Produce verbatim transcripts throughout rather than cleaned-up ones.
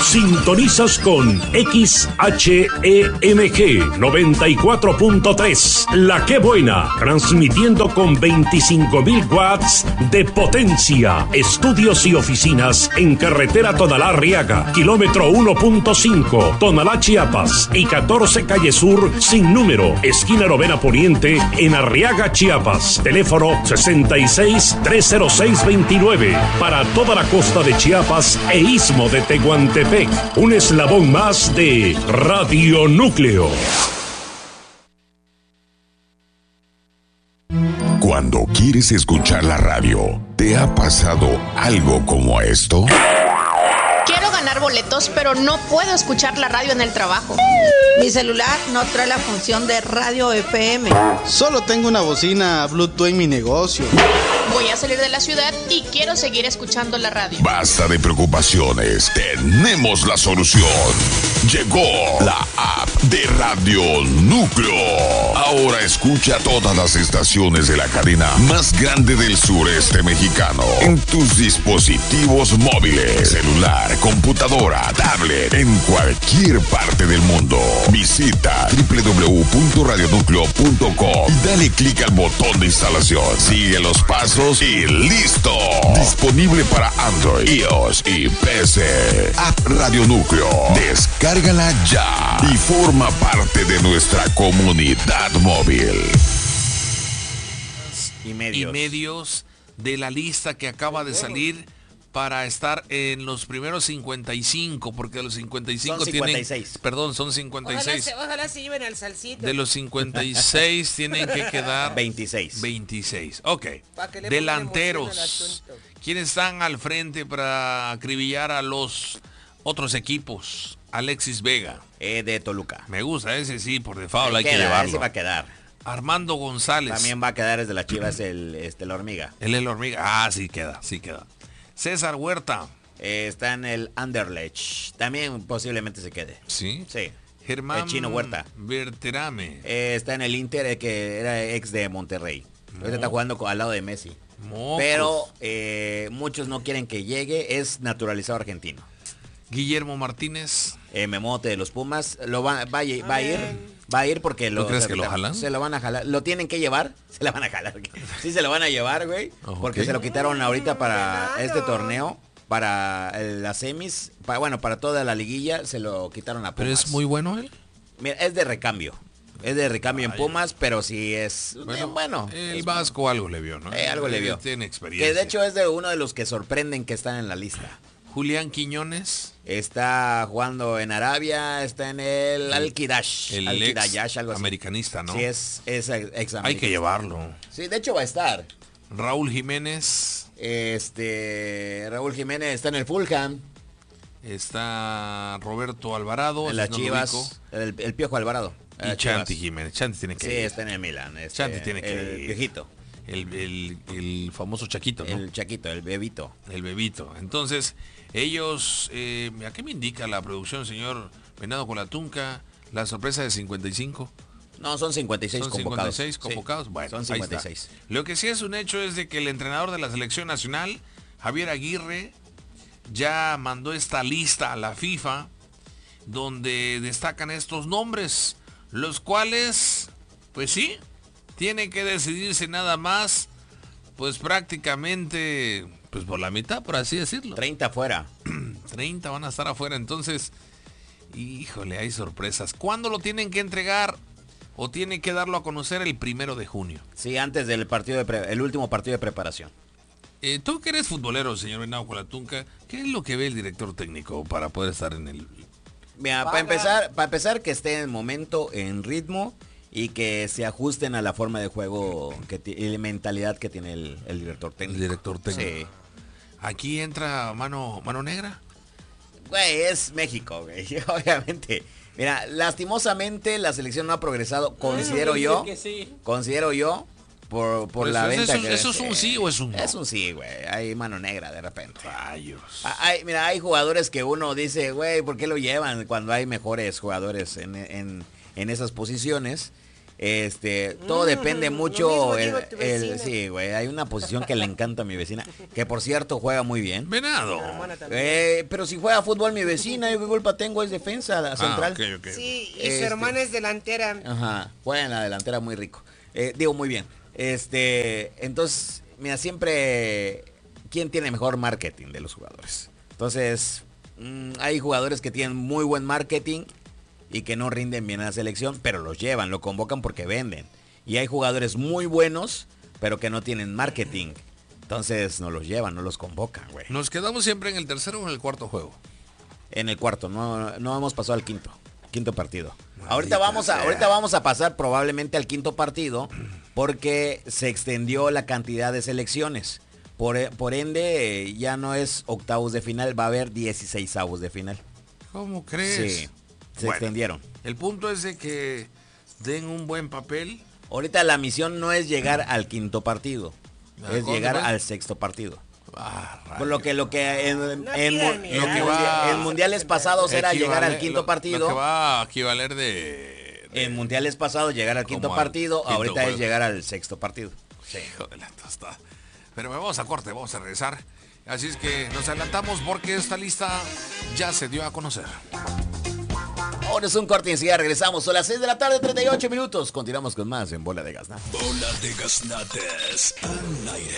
Sintonizas con X H E M G noventa y cuatro punto tres, La Que Buena, transmitiendo con veinticinco mil watts de potencia. Estudios y oficinas en carretera Tonalá-Arriaga, kilómetro uno punto cinco, Tonalá, Chiapas, y catorce calle Sur, sin número, esquina Novena Poniente, en Arriaga, Chiapas. Teléfono sesenta y seis, trescientos seis, veintinueve, para toda la costa de Chiapas e istmo de Tehuantepec. Un eslabón más de Radio Núcleo. Cuando quieres escuchar la radio, ¿te ha pasado algo como esto? Quiero ganar boletos, pero no puedo escuchar la radio en el trabajo. Mi celular no trae la función de radio F M. Solo tengo una bocina Bluetooth en mi negocio. Voy a salir de la ciudad y quiero seguir escuchando la radio. Basta de preocupaciones, tenemos la solución. Llegó la app de Radio Núcleo. Ahora escucha todas las estaciones de la cadena más grande del sureste mexicano en tus dispositivos móviles, celular, computadora, tablet, en cualquier parte del mundo. Visita doble u doble u doble u punto radio núcleo punto com y dale clic al botón de instalación. Sigue los pasos y ¡listo! Disponible para Android, iOS y P C. App Radio Núcleo. Descárgala ya y forma parte de nuestra comunidad móvil. Y medios. y medios de la lista que acaba de salir para estar en los primeros cincuenta y cinco, porque de los cincuenta y cinco son cincuenta y seis. Tienen, perdón, son cincuenta y seis. Ojalá se, ojalá se lleven al salsito. De los cincuenta y seis tienen que quedar veintiséis. veintiséis. Ok. Delanteros. ¿Quiénes están al frente para acribillar a los otros equipos? Alexis Vega. Eh, de Toluca. Me gusta, ese sí, por default hay queda, que llevarlo. Ese va a quedar. Armando González. También va a quedar desde la Chivas el, este, la hormiga. Él es la hormiga. Ah, sí queda, sí queda. César Huerta. Eh, está en el Anderlecht. También posiblemente se quede. ¿Sí? Sí. Germán el Chino Huerta. Berterame. Eh, está en el Inter, eh, que era ex de Monterrey. Ahorita está jugando al lado de Messi. Mocos. Pero eh, muchos no quieren que llegue. Es naturalizado argentino. Guillermo Martínez. Eh, Memote de los Pumas. Lo va, va, a- va a ir. Va a ir porque lo, ¿Tú crees se, que lo jalan? Se lo van a jalar. Lo tienen que llevar. Se la van a jalar. Sí, se lo van a llevar, güey. Ok. Porque se lo quitaron ahorita para este torneo. Para eh, las semis. Para, bueno, para toda la liguilla se lo quitaron a Pumas. Pero es muy bueno él. Mira, es de recambio. Es de recambio Vaya. en Pumas, pero sí es bueno. bueno El es- Vasco algo le vio, ¿no? Eh, algo le Él vio. Tiene experiencia. Que de hecho es de uno de los que sorprenden que están en la lista. Julián Quiñones. Está jugando en Arabia, está en el Al-Qidash. El Al-Qidash, ex algo así. americanista, ¿no? Sí, es, es ex Hay que llevarlo. Sí, de hecho va a estar. Raúl Jiménez. Este, Raúl Jiménez está en el Fulham, Está Roberto Alvarado. en las ese no lo Chivas, ubico. el, el Piojo Alvarado. en Y las Chanti Chivas. Jiménez. Chanti tiene que Sí, ir. está en el Milan. este, Chanti tiene que el ir. viejito, El, el- el famoso Chaquito, ¿no? el Chaquito, el bebito. El bebito. Entonces, ellos, eh, ¿a qué me indica la producción, señor Venado Colatunca? La sorpresa de cincuenta y cinco. No, son cincuenta y seis Son convocados. cincuenta y seis convocados. Sí, Bueno, son ahí cincuenta y está. seis. Lo que sí es un hecho es de que el entrenador de la selección nacional, Javier Aguirre, ya mandó esta lista a la FIFA donde destacan estos nombres, los cuales, pues sí, tienen que decidirse nada más, pues prácticamente, pues por la mitad, por así decirlo. treinta fuera. treinta van a estar afuera, entonces, híjole, hay sorpresas. ¿Cuándo lo tienen que entregar? ¿O tienen que darlo a conocer el primero de junio? Sí, antes del partido de pre- el último partido de preparación. Eh, tú que eres futbolero, señor Venado Colatunca, ¿qué es lo que ve el director técnico para poder estar en el... Mira, para empezar, para empezar que esté en el momento, en ritmo y que se ajusten a la forma de juego que ti- y la mentalidad que tiene el, el director técnico. El director técnico. Sí. Aquí entra mano, mano negra. Güey, es México, güey. Obviamente. Mira, lastimosamente la selección no ha progresado, considero yo. Que sí. Considero yo. Por, por Pero la eso- venta eso- que ¿eso es un sí o es un no? Es un sí, güey. Hay mano negra de repente. Rayos. Ah, Hay, mira, hay jugadores que uno dice, güey, ¿por qué lo llevan cuando hay mejores jugadores en, en, en esas posiciones? Este, todo Mm, depende lo mucho. mismo El, digo tu el- vecina. sí, güey, hay una posición que le encanta a mi vecina, que por cierto juega muy bien. Venado. Mi hermana también. Eh, pero si juega fútbol mi vecina, yo qué culpa tengo, es defensa la central. Ah, ok, ok. Sí, y Este. su hermana es delantera. Ajá, juega en la delantera muy rico. Eh, digo, muy bien. Este, entonces, mira, siempre, ¿quién tiene mejor marketing de los jugadores? Entonces, mmm, hay jugadores que tienen muy buen marketing y que no rinden bien a la selección, pero los llevan, lo convocan porque venden. Y hay jugadores muy buenos, pero que no tienen marketing. Entonces, no los llevan, no los convocan, güey. Nos quedamos siempre en el tercero o en el cuarto juego. En el cuarto, no, no hemos pasado al quinto, quinto partido. Ahorita vamos, a, ahorita vamos a pasar probablemente al quinto partido porque se extendió la cantidad de selecciones. Por, por ende, eh, ya no es octavos de final, va a haber dieciseisavos de final. ¿Cómo crees? Sí, se Bueno, extendieron. El punto es de que den un buen papel. Ahorita la misión no es llegar al quinto partido, ¿A es dónde llegar va? al sexto partido. Ah, Por lo que lo que en, No en, pidan mu- miedo. en Lo que mundi- va- en mundiales pasados era llegar al Equivale- quinto lo- partido. Lo que va a equivaler de... de- En mundiales pasados llegar al quinto Como al partido, quinto ahorita juego. es llegar al sexto partido. Hijo de la tostada. Pero vamos a corte, vamos a regresar. Así es que nos adelantamos porque esta lista ya se dio a conocer. Ahora es un corte y enseguida regresamos. Son las seis de la tarde, treinta y ocho minutos. Continuamos con más en Bola de Gaznate. Bola de Gaznates al aire.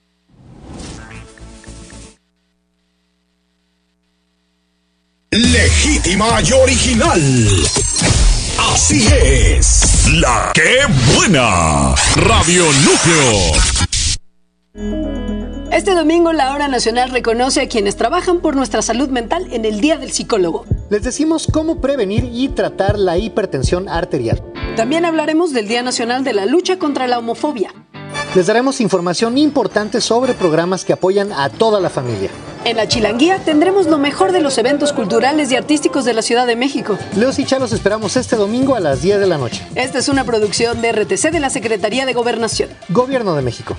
Legítima y original. Así es. La que buena. Radio Núcleo. Este domingo la Hora Nacional reconoce a quienes trabajan por nuestra salud mental en el Día del Psicólogo. Les decimos cómo prevenir y tratar la hipertensión arterial. También hablaremos del Día Nacional de la Lucha contra la Homofobia. Les daremos información importante sobre programas que apoyan a toda la familia. En la Chilanguía tendremos lo mejor de los eventos culturales y artísticos de la Ciudad de México. Leos y Chá los esperamos este domingo a las diez de la noche. Esta es una producción de R T C de la Secretaría de Gobernación. Gobierno de México.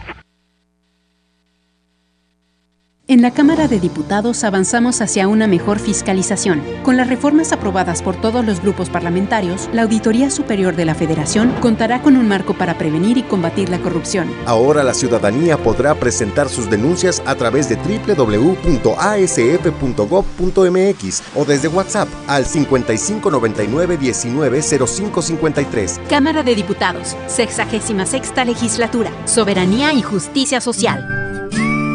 En la Cámara de Diputados avanzamos hacia una mejor fiscalización. Con las reformas aprobadas por todos los grupos parlamentarios, la Auditoría Superior de la Federación contará con un marco para prevenir y combatir la corrupción. Ahora la ciudadanía podrá presentar sus denuncias a través de doble u doble u doble u punto a s f punto gob punto m x o desde WhatsApp al cincuenta y cinco noventa y nueve diecinueve cero cinco cincuenta y tres. Cámara de Diputados, sexagésima sexta legislatura, Soberanía y Justicia Social.